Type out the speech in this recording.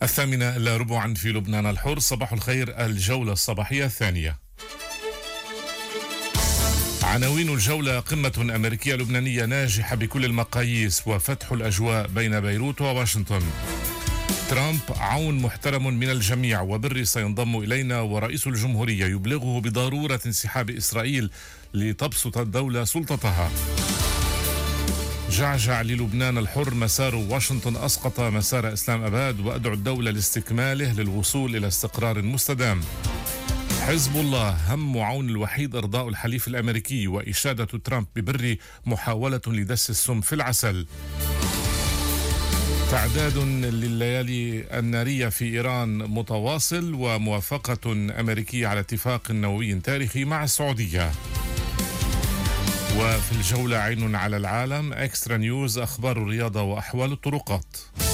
8:15 في لبنان الحر. صباح الخير، الجولة الصباحية الثانية. عناوين الجولة: قمة أمريكية لبنانية ناجحة بكل المقاييس وفتح الأجواء بين بيروت وواشنطن. ترامب: عون محترم من الجميع وبري سينضم إلينا، ورئيس الجمهورية يبلغه بضرورة انسحاب إسرائيل لتبسط الدولة سلطتها. جعجع للبنان الحر: مسار واشنطن أسقط مسار إسلام أباد، وأدعو الدولة لاستكماله للوصول إلى استقرار مستدام. حزب الله: هم وعون الوحيد إرضاء الحليف الأمريكي، وإشادة ترامب ببري محاولة لدس السم في العسل. تعداد لليالي النارية في إيران متواصل، وموافقة أمريكية على اتفاق نووي تاريخي مع السعودية. وفي الجولة عين على العالم، إكسترا نيوز، أخبار الرياضة وأحوال الطرقات.